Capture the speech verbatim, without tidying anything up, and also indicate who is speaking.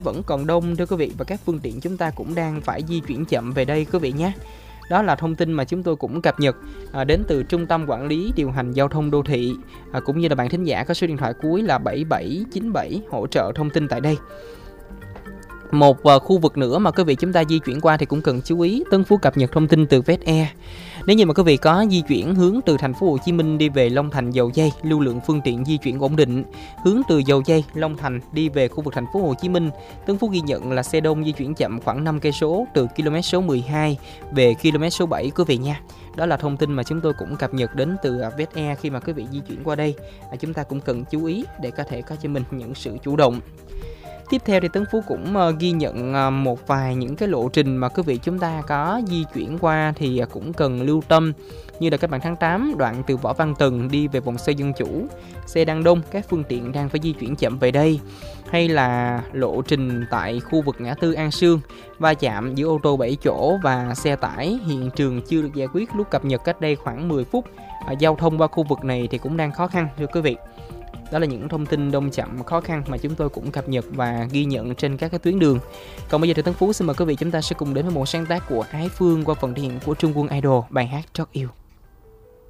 Speaker 1: vẫn còn đông thưa quý vị, và các phương tiện chúng ta cũng đang phải di chuyển chậm về đây quý vị nhé. Đó là thông tin mà chúng tôi cũng cập nhật à, đến từ Trung tâm Quản lý Điều hành Giao thông Đô thị, à, cũng như là bạn thính giả có số điện thoại cuối là bảy bảy chín bảy hỗ trợ thông tin tại đây. Một uh, khu vực nữa mà quý vị chúng ta di chuyển qua thì cũng cần chú ý. Tân Phú cập nhật thông tin từ vét e. Nếu như mà quý vị có di chuyển hướng từ thành phố Hồ Chí Minh đi về Long Thành Dầu Giây, lưu lượng phương tiện di chuyển ổn định. Hướng từ Dầu Giây, Long Thành đi về khu vực thành phố Hồ Chí Minh, Tân Phú ghi nhận là xe đông di chuyển chậm khoảng năm cây số từ km số mười hai về km số bảy quý vị nha. Đó là thông tin mà chúng tôi cũng cập nhật đến từ vét e khi mà quý vị di chuyển qua đây. À, chúng ta cũng cần chú ý để có thể có cho mình những sự chủ động. Tiếp theo thì Tân Phú cũng uh, ghi nhận uh, một vài những cái lộ trình mà quý vị chúng ta có di chuyển qua thì uh, cũng cần lưu tâm, như là các bạn tháng tám đoạn từ Võ Văn Tần đi về vòng xoay Dân Chủ, xe đang đông, các phương tiện đang phải di chuyển chậm về đây. Hay là lộ trình tại khu vực ngã tư An Sương, va chạm giữa ô tô bảy chỗ và xe tải, hiện trường chưa được giải quyết lúc cập nhật cách đây khoảng mười phút. Uh, giao thông qua khu vực này thì cũng đang khó khăn thưa quý vị. Đó là những thông tin đông chậm khó khăn mà chúng tôi cũng cập nhật và ghi nhận trên các cái tuyến đường. Còn bây giờ thì Tân Phú xin mời quý vị chúng ta sẽ cùng đến với một sáng tác của Ái Phương qua phần thể hiện của Trung Quân Idol, bài hát Trót Yêu.